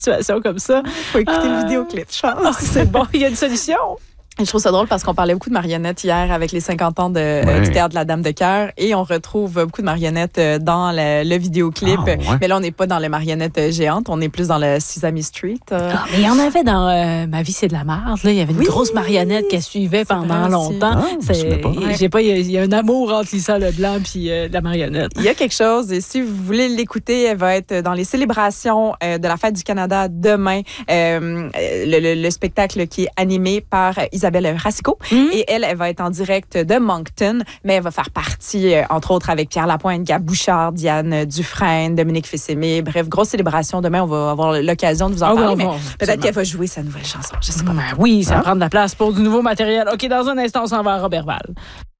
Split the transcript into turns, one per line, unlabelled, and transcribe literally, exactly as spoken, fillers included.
situation comme ça.
Faut écouter euh... le vidéoclip, je pense.
Oh, c'est bon, il y a une solution.
Et je trouve ça drôle parce qu'on parlait beaucoup de marionnettes hier avec les cinquante ans de, ouais. euh, du Théâtre de la Dame de Cœur et on retrouve beaucoup de marionnettes dans le, le vidéoclip. Ah, ouais. Mais là, on n'est pas dans les marionnettes géantes, on est plus dans le Sesame Street. Euh.
Ah, mais il y en avait dans euh, Ma vie, c'est de la merde. Là. Il y avait une oui, grosse marionnette qui suivait pendant longtemps. Ah, c'est,
ouais.
j'ai pas, il y, y a un amour entre Lisa Leblanc et euh, la marionnette.
Il y a quelque chose, et si vous voulez l'écouter, elle va être dans les célébrations euh, de la Fête du Canada demain. Euh, le, le, le spectacle qui est animé par Isabelle Racicot. Mmh. Et elle, elle va être en direct de Moncton, mais elle va faire partie, euh, entre autres, avec Pierre Lapointe, Gab Bouchard, Diane Dufresne, Dominique Fils-Aimé. Bref, grosse célébration. Demain, on va avoir l'occasion de vous en ah, parler, oui, mais bon, peut-être absolument. Qu'elle va jouer sa nouvelle chanson. Je sais pas.
Ben oui, ça hein? prend de la place pour du nouveau matériel. OK, dans un instant, on s'en va à Robertval.